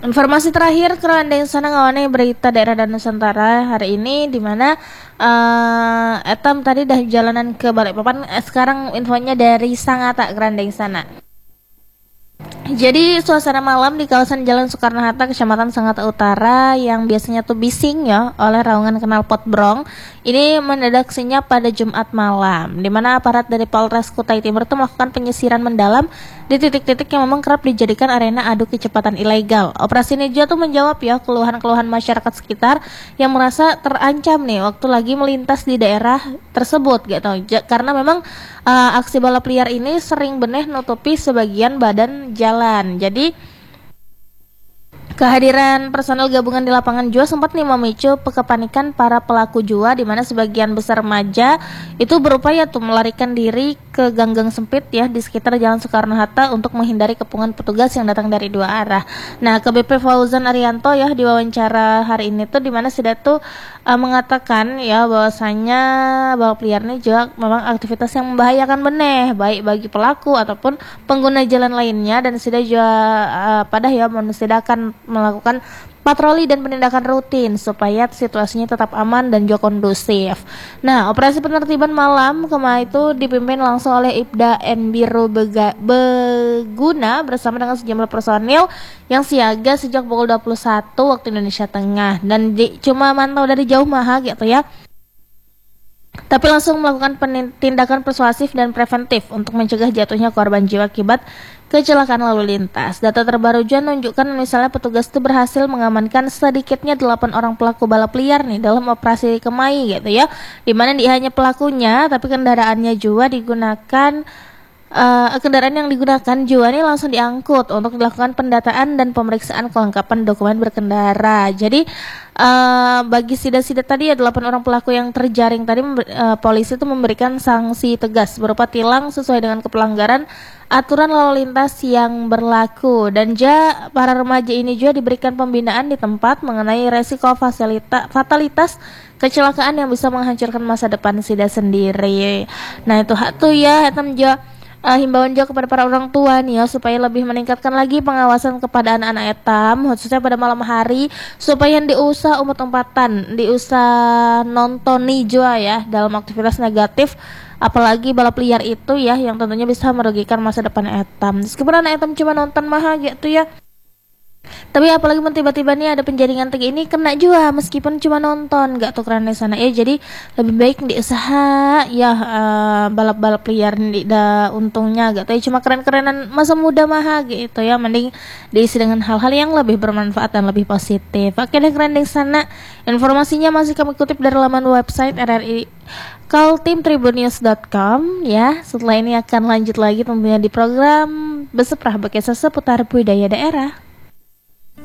Informasi terakhir kerandeng sana ngawane berita daerah dan Nusantara hari ini di mana etam tadi dah jalanan ke Balikpapan, sekarang infonya dari Sangatta kerandeng sana. Jadi suasana malam di kawasan Jalan Soekarno-Hatta, Kecamatan Sangatta Utara yang biasanya tuh bising ya oleh raungan knalpot brong, ini mendadak senyap pada Jumat malam, di mana aparat dari Polres Kutai Timur itu melakukan penyisiran mendalam di titik-titik yang memang kerap dijadikan arena adu kecepatan ilegal. Operasi ini juga tuh menjawab ya keluhan-keluhan masyarakat sekitar yang merasa terancam nih waktu lagi melintas di daerah tersebut gitu. Karena memang aksi balap liar ini sering beneh nutupi sebagian badan jalan. Jadi kehadiran personel gabungan di lapangan juga sempat nih memicu kepanikan para pelaku jua, di mana sebagian besar remaja itu berupaya tuh melarikan diri ke gang-gang sempit ya di sekitar Jalan Soekarno-Hatta untuk menghindari kepungan petugas yang datang dari dua arah. Nah, KBP Fauzan Arianto ya di wawancara hari ini tuh di mana sudah tuh mengatakan ya bahwasanya balap liar ini juga memang aktivitas yang membahayakan beneh baik bagi pelaku ataupun pengguna jalan lainnya, dan sudah juga pada ya menusadakan melakukan patroli dan penindakan rutin supaya situasinya tetap aman dan juga kondusif. Nah, operasi penertiban malam kemarin itu dipimpin langsung oleh Ibda Enbiro Beguna bersama dengan sejumlah personil yang siaga sejak pukul 21 waktu Indonesia Tengah, dan cuma mantau dari jauh maha gitu ya, tapi langsung melakukan tindakan persuasif dan preventif untuk mencegah jatuhnya korban jiwa akibat kecelakaan lalu lintas. Data terbaru juga menunjukkan misalnya petugas itu berhasil mengamankan sedikitnya 8 orang pelaku balap liar nih dalam operasi Kemai gitu ya, dimana dia hanya pelakunya tapi kendaraannya juga digunakan kendaraan yang digunakan juga ini langsung diangkut untuk dilakukan pendataan dan pemeriksaan kelengkapan dokumen berkendara. Jadi bagi sida-sida tadi ya 8 orang pelaku yang terjaring tadi, polisi itu memberikan sanksi tegas berupa tilang sesuai dengan kepelanggaran aturan lalu lintas yang berlaku, dan juga para remaja ini juga diberikan pembinaan di tempat mengenai resiko fatalitas kecelakaan yang bisa menghancurkan masa depan sida sendiri. Nah, itu hak tuh ya etam juga himbauan juga kepada para orang tua nih ya supaya lebih meningkatkan lagi pengawasan kepada anak-anak etam khususnya pada malam hari, supaya diusah umut-umpatan, diusah nontoni juga ya dalam aktivitas negatif, apalagi balap liar itu ya yang tentunya bisa merugikan masa depan etam. Meskipun anak etam cuma nonton mah gitu ya, tapi apalagi tiba-tiba nih ada penjaringan tinggi ini kena juga meskipun cuma nonton, gak tuh keren di sana ya. Jadi lebih baik diusaha ya balap-balap liar da untungnya gak tuh ya, cuma keren-kerenan masa muda mah gitu ya, mending diisi dengan hal-hal yang lebih bermanfaat dan lebih positif. Oke deh keren di sana, informasinya masih kami kutip dari laman website RRI kaltimtribunnews.com ya. Setelah ini akan lanjut lagi tentunya di program Beseprah Bekesa seputar budaya daerah.